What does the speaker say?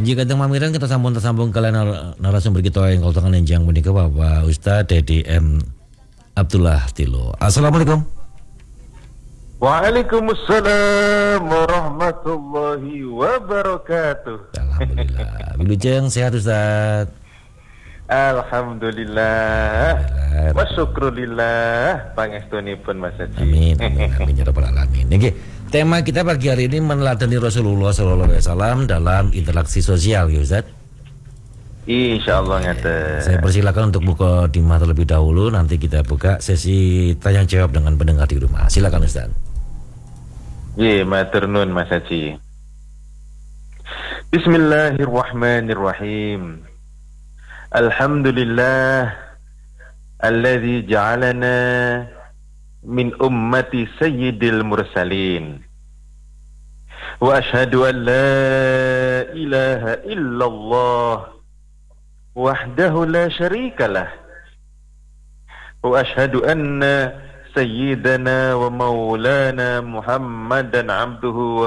Jika teng mamiran kita tersambung ke lain narasumber kita yang kautangan enjang menika Bapak Ustaz Dedi M Abdullah Tilo. Assalamualaikum. Waalaikumsalam warahmatullahi wabarakatuh. Alhamdulillah. Wilujeng sehat Ustaz. Alhamdulillah. Wasyukrulillah pangestunipun Mas Haji. Amin. Amin ya rabbal alamin. Nggih, tema kita pagi hari ini meneladani Rasulullah sallallahu alaihi wasallam dalam interaksi sosial ya Ustaz. Insyaallah ngaten. Saya persilakan untuk buka dimah terlebih dahulu, nanti kita buka sesi tanya jawab dengan pendengar di rumah. Silakan Ustaz. Nggih, matur nuwun Mas Haji. Bismillahirrahmanirrahim. Alhamdulillah alladzi ja'alana min ummati sayyidil mursalin. Wa asyhadu an la ilaha illallah wahdahu la syarikalah. Wa asyhadu anna sayyidana wa maulana Muhammadan abduhu